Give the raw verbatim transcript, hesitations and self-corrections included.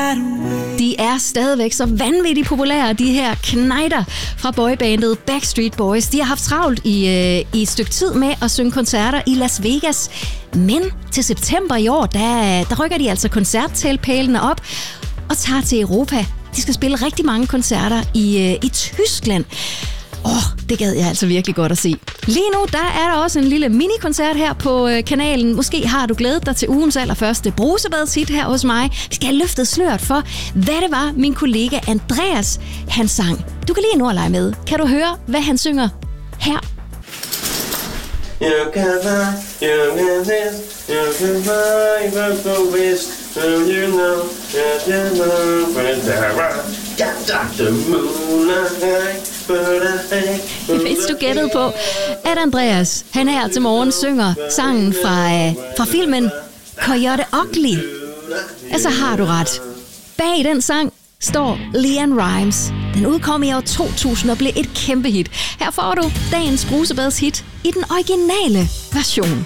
De er stadigvæk så vanvittigt populære, de her knejder fra boybandet Backstreet Boys. De har haft travlt i, øh, i et stykke tid med at synge koncerter i Las Vegas. Men til september i år, der, der rykker de altså koncerttelpælene op og tager til Europa. De skal spille rigtig mange koncerter i, øh, i Tyskland. Åh, oh, det gad jeg altså virkelig godt at se. Lige nu, der er der også en lille minikoncert her på øh, kanalen. Måske har du glædet dig til ugens allerførste brusebadshit her hos mig. Vi skal have løftet sløret for, hvad det var, min kollega Andreas, han sang. Du kan lige nu lege med. Kan du høre, hvad han synger her? You can buy, you can this, you can buy, you can this, you know, you know, when there are the moonlight. Hvis du gættede på, at Andreas, han her til morgen synger sangen fra, øh, fra filmen Coyote Ugly, ja, så har du ret. Bag den sang står LeAnn Rimes. Den udkom i år to tusind og blev et kæmpe hit. Her får du dagens brusebadshit i den originale version.